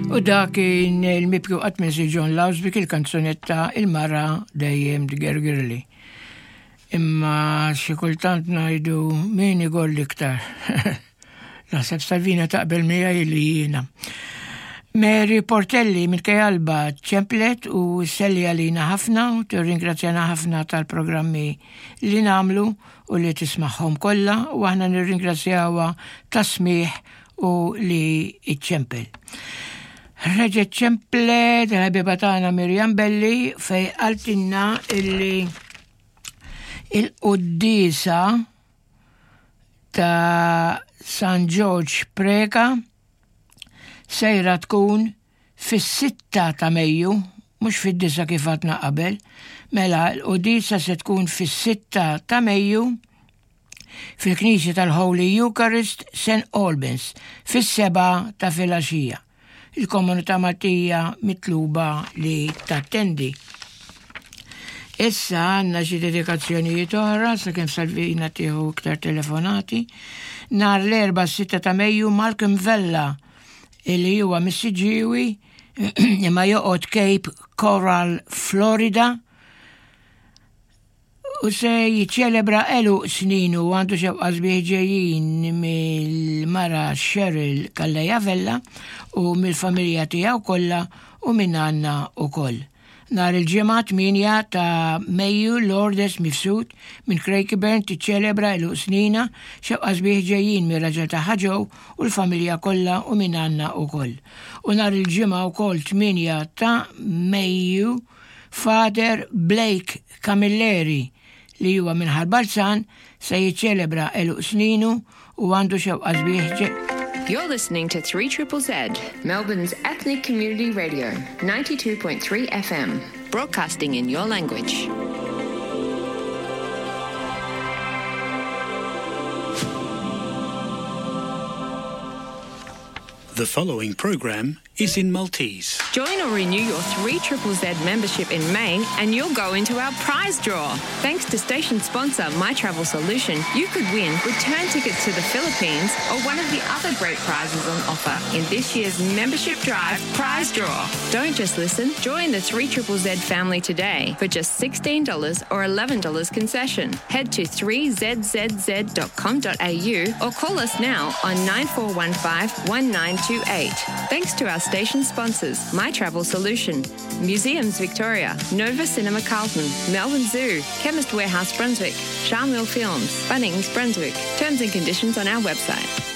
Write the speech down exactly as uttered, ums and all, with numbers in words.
U dak kien il-mibki qatt minn si John Lausbik il-kanzunetta Il-Mara dejjem tgergirli. Imma xi kultant ngħidu min igolli iktar. Naħseb Salvina taqbel miegħi li jiena. Mary Portelli minn Kajalba ċemplet u selli għalina ħafna u tirringrazzjana ħafna tal-programmi li nagħmlu u li tismagħhom kollha u aħna nirringrazzjawha tasmih u li iċċempel. Reġet ċemplet il-ħabiba tagħna Mirjam Belli fej qaltilna illi il-qudiesa ta' San George Preka sejra tkun fis-sitta ta' Mejju, mhux fid-disa kif għadna qabel, mela l-qudiesa se tkun fis-sitta ta' Mejju fil-Knisja tal-Holy Eucharist Saint Albans fis-seba ta' filgħaxija. Il-komunità Maltija mitluba li tattendi. Issa għandna xi dedikazzjonijiet oħra sakemm Salvina tieħu iktar telefonati. Nhar l-erba' sitta ta' Mejju Malcolm Vella illi huwa Missiġġiewi imma joqgħod Cape Coral, Florida u se jiċċelebra eluq snin u għandu xewqa sbieħ ġejjin mill-mara Cheryl Kalleja Vella u mill-familja tiegħu kollha u minn għandna wkoll. Nhar il-ġimgħa tminja ta' Mejju Lourdes Mifsud minn Craigieburn tiċċelebra eluq snina xewqa sbieħ ġejjin mir-raġel tagħha Joe u l-familja kollha u minn għandna wkoll. U nhar il-ġimgħa wkoll tminja ta' Mejju Father Blake Camilleri li huwa minn Ħarbalzan se jiċċelebra eluq sninu u għandu xewqa sbieħ ġejjin. You're listening to three Z Z, Melbourne's ethnic community radio, ninety-two point three F M, broadcasting in your language. The following program is in Maltese. Join or renew your three Z Z membership in May and you'll go into our prize draw. Thanks to station sponsor My Travel Solution, you could win return tickets to the Philippines or one of the other great prizes on offer in this year's membership drive prize draw. Don't just listen, join the three Z Z family today for just sixteen dollars or eleven dollars concession. Head to three z z z dot com dot a u or call us now on nine four one five one nine two eight. Thanks to our station sponsors, My Travel Solution, Museums Victoria, Nova Cinema Carlton, Melbourne Zoo, Chemist Warehouse Brunswick, Charmwell Films, Bunnings Brunswick. Terms and conditions on our website.